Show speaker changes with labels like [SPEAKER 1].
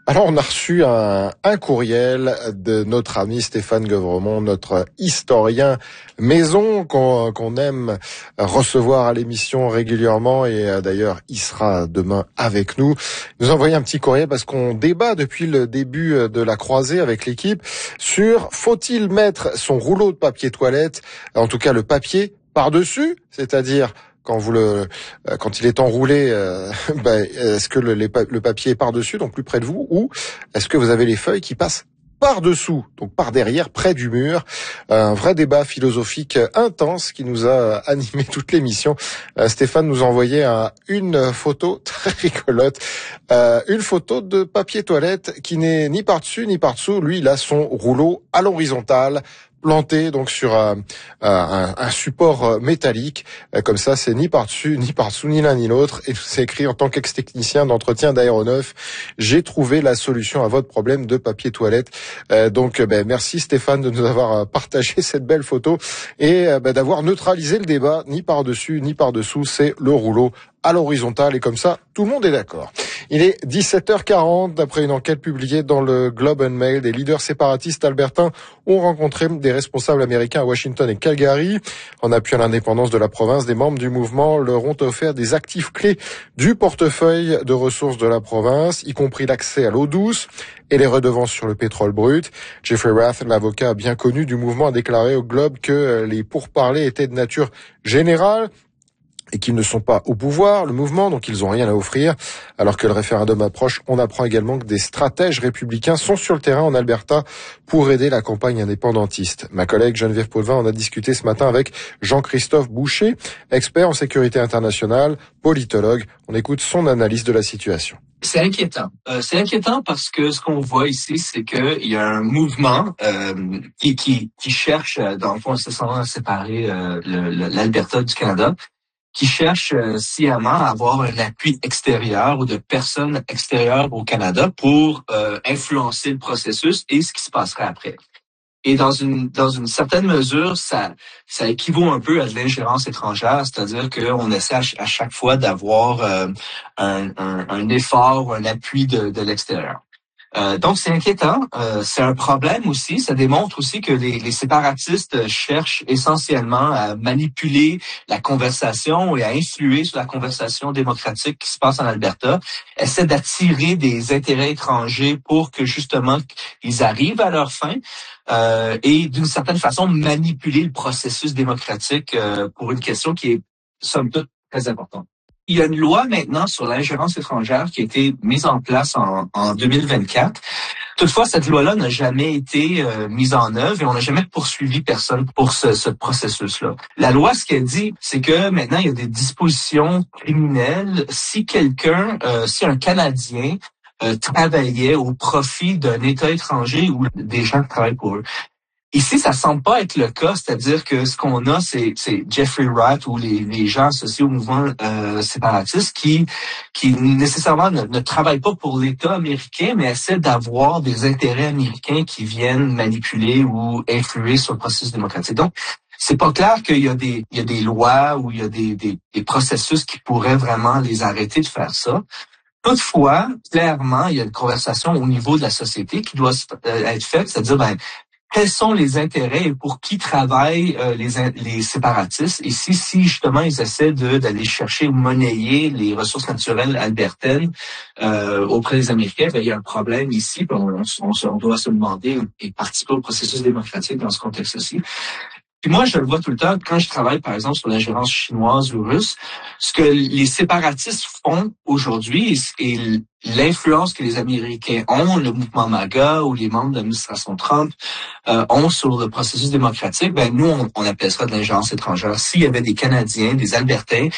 [SPEAKER 1] Alors, on a reçu un courriel de notre ami Stéphane Gueuvremont, notre historien maison qu'on aime recevoir à l'émission régulièrement, et d'ailleurs, il sera demain avec nous. Il nous a envoyé un petit courriel parce qu'on débat depuis le début de la croisée avec l'équipe sur faut-il mettre son rouleau de papier toilette, en tout cas le papier par-dessus, c'est-à-dire quand il est enroulé, est-ce que le papier est par-dessus, donc plus près de vous, ou est-ce que vous avez les feuilles qui passent par-dessous, donc par derrière, près du mur? Un vrai débat philosophique intense qui nous a animé toute l'émission. Stéphane nous a envoyé une photo très rigolote, une photo de papier toilette qui n'est ni par-dessus ni par-dessous. Lui, il a son rouleau à l'horizontale, planté donc sur un support métallique. Comme ça, c'est ni par-dessus, ni par-dessous, ni l'un ni l'autre. Et c'est écrit: en tant qu'ex-technicien d'entretien d'aéronefs, j'ai trouvé la solution à votre problème de papier toilette. Donc, merci Stéphane de nous avoir partagé cette belle photo et d'avoir neutralisé le débat. Ni par-dessus, ni par-dessous, c'est le rouleau à l'horizontale, et comme ça, tout le monde est d'accord. Il est 17h40, d'après une enquête publiée dans le Globe and Mail. Des leaders séparatistes albertains ont rencontré des responsables américains à Washington et Calgary. En appui à l'indépendance de la province, des membres du mouvement leur ont offert des actifs clés du portefeuille de ressources de la province, y compris l'accès à l'eau douce et les redevances sur le pétrole brut. Jeffrey Rath, l'avocat bien connu du mouvement, a déclaré au Globe que les pourparlers étaient de nature générale et qu'ils ne sont pas au pouvoir, le mouvement, donc ils n'ont rien à offrir. Alors que le référendum approche, on apprend également que des stratèges républicains sont sur le terrain en Alberta pour aider la campagne indépendantiste. Ma collègue Geneviève Paulvin en a discuté ce matin avec Jean-Christophe Boucher, expert en sécurité internationale, politologue. On écoute son analyse de la situation.
[SPEAKER 2] C'est inquiétant. C'est inquiétant parce que ce qu'on voit ici, c'est qu'il y a un mouvement qui cherche, dans le fond, à séparer l'Alberta du Canada, qui cherche sciemment à avoir un appui extérieur ou de personnes extérieures au Canada pour influencer le processus et ce qui se passerait après. Et dans une certaine mesure, ça équivaut un peu à de l'ingérence étrangère, c'est-à-dire qu'on essaie à chaque fois d'avoir un effort, un appui de l'extérieur. Donc c'est inquiétant, c'est un problème aussi. Ça démontre aussi que les séparatistes cherchent essentiellement à manipuler la conversation et à influer sur la conversation démocratique qui se passe en Alberta, essaient d'attirer des intérêts étrangers pour que justement ils arrivent à leur fin, et d'une certaine façon manipuler le processus démocratique pour une question qui est somme toute très importante. Il y a une loi maintenant sur l'ingérence étrangère qui a été mise en place en 2024. Toutefois, cette loi-là n'a jamais été mise en œuvre et on n'a jamais poursuivi personne pour ce processus-là. La loi, ce qu'elle dit, c'est que maintenant, il y a des dispositions criminelles si un Canadien travaillait au profit d'un État étranger ou des gens qui travaillent pour eux. Ici, ça semble pas être le cas, c'est-à-dire que ce qu'on a, c'est Jeffrey Rath ou les gens associés au mouvement séparatiste qui nécessairement ne travaillent pas pour l'État américain, mais essaient d'avoir des intérêts américains qui viennent manipuler ou influer sur le processus démocratique. Donc, c'est pas clair qu'il y a des lois ou il y a des processus qui pourraient vraiment les arrêter de faire ça. Toutefois, clairement, il y a une conversation au niveau de la société qui doit être faite, c'est-à-dire, quels sont les intérêts et pour qui travaillent les séparatistes? Et si justement ils essaient d'aller chercher ou monnayer les ressources naturelles albertaines auprès des Américains, il y a un problème ici. On doit se demander et participer au processus démocratique dans ce contexte aussi. Puis moi, je le vois tout le temps quand je travaille, par exemple, sur l'ingérence chinoise ou russe. Ce que les séparatistes font aujourd'hui et l'influence que les Américains ont, le mouvement MAGA ou les membres de l'administration Trump ont sur le processus démocratique, nous, on appelle ça de l'ingérence étrangère. S'il y avait des Canadiens, des Albertains